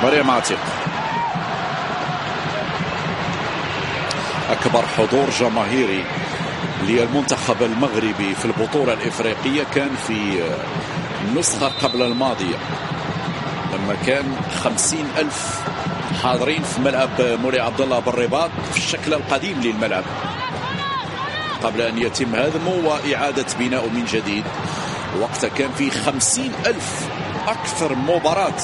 مريم عاتق. أكبر حضور جماهيري للمنتخب المغربي في البطولة الإفريقية كان في النسخة قبل الماضية لما كان 50,000 حاضرين في ملعب مولاي عبد الله بالرباط في الشكل القديم للملعب قبل أن يتم هدمه وإعادة بناؤه من جديد. وقتها كان في 50,000 أكثر مباراة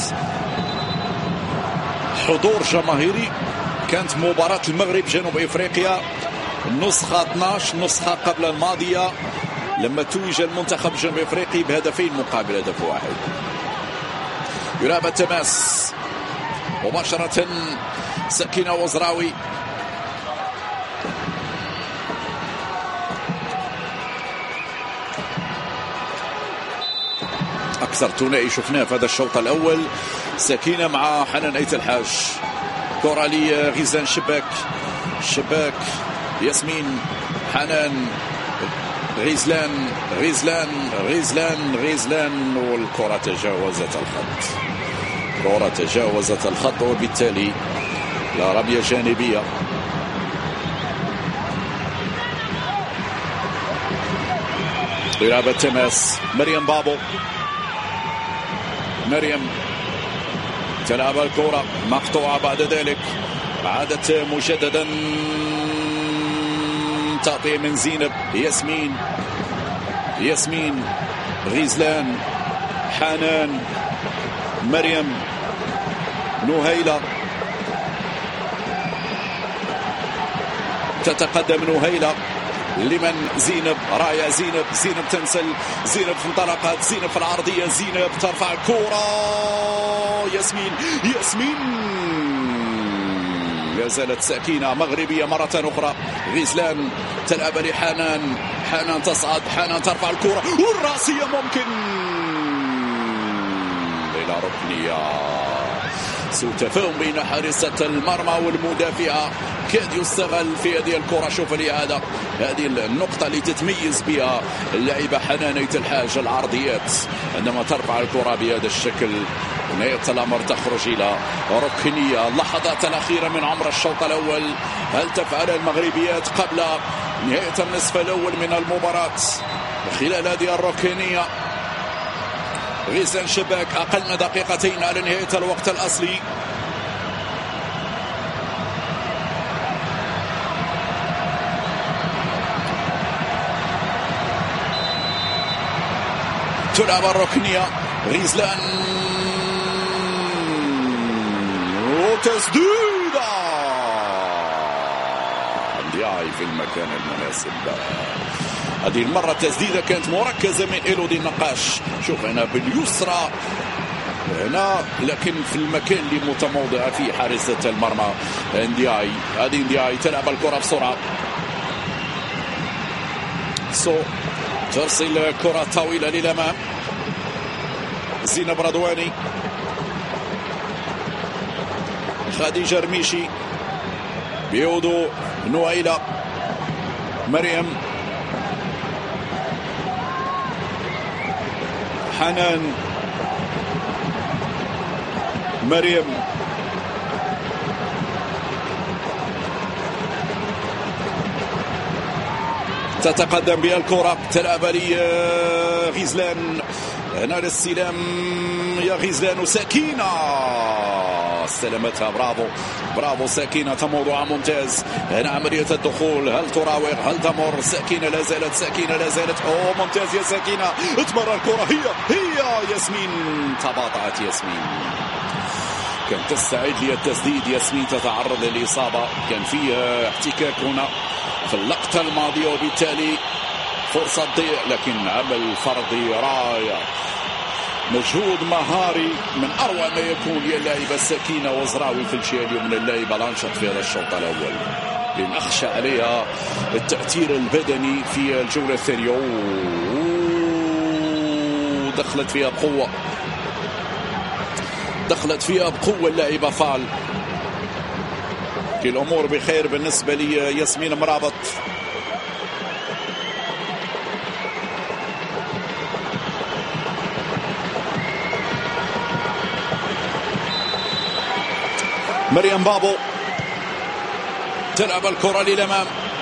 حضور جماهيري كانت مباراة المغرب جنوب إفريقيا النسخة 12 نسخة قبل الماضية لما توج المنتخب الجنوب إفريقي بهدفين مقابل هدف واحد. يلعب التماس مباشرة سكينة وزراوي أكثر ثنائي شفناه في هذا الشوط الأول. سكينة مع حنان أيت الحاج. كرة لغيزلان شباك ياسمين حنان غيزلان والكرة تجاوزت الخط وبالتالي لا رمية جانبية. يلعب التماس مريم بابو. مريم تلعب الكرة مقطوعة بعد ذلك عادت مجددا تعطي من زينب ياسمين غيزلان حنان مريم نهيلة تتقدم نهيلة لمن زينب راية زينب تنسل زينب في انطلاقات زينب في العرضية زينب ترفع الكرة ياسمين لا زالت سكينة مغربية مرة أخرى. غيزلان تلعب لحنان تصعد حنان ترفع الكرة والرأسية ممكن إلى ركنية. سوء تفاهم بين حارسة المرمى والمدافعة كاد يستغل في هذه الكرة. شوف الإعادة هذه النقطة اللي تتميز بها اللاعبة حنان أيت الحاج العرضيات عندما ترفع الكرة بهذا الشكل. نهاية الأمر تخرج إلى ركنية. اللحظات الأخيرة من عمر الشوط الأول هل تفعل المغربيات قبل نهاية النصف الأول من المباراة خلال هذه الركنية؟ غيزلان شباك أقل من دقيقتين على نهاية الوقت الأصلي. تلعب الركنية غيزلان وتسديدة دياي في المكان المناسب. هذه المرة التسديدة كانت مركزة من إيلودي النقاش. شوف هنا باليسرى هنا لكن في المكان اللي متموضع فيه حارسة المرمى اندياي. هذه اندياي تلعب الكرة بسرعة ترسل كرة طويلة للأمام. زينب رضواني خديجة رميشي بيودو نويلة مريم حنان مريم تتقدم بها الكرة تلعب لي غيزلان هنا للسلام يا غيزلان وسكينة استلمتها. برافو سكينة موضوع ممتاز هنا عملية الدخول. هل تراوغ هل تمر سكينة لا زالت ممتاز يا سكينة تمر الكرة هي ياسمين تباطأت ياسمين كانت تستعد للتسديد. ياسمين تتعرض للإصابة كان فيها احتكاك هنا في اللقطة الماضية وبالتالي فرصة تضيع لكن عمل فردي رائع مجهود مهاري من أروع ما يكون للاعبة سكينة وزراوي في الجهة اليمنى اللاعبة الأنشط في هذا الشوط الأول لنخشى عليها التأثير البدني في الجولة الثانية. دخلت فيها بقوة اللاعبة فال. الأمور بخير بالنسبة لي ياسمين مرابط. مريم بابو تلعب الكرة للأمام.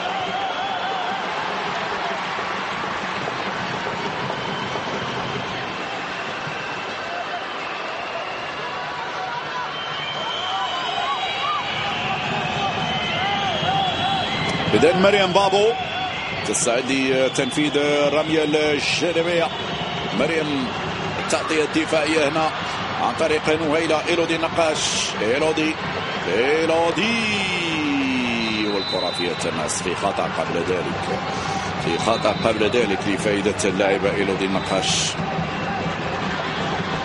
إذن مريم بابو تستعد لتنفيذ الرمية الجانبية. مريم التغطية الدفاعية هنا عن طريق نهيلة. إيلودي النقاش. إيلودي والكرة فيها التماس. في خطأ قبل ذلك لفائدة اللاعبة إيلودي النقاش.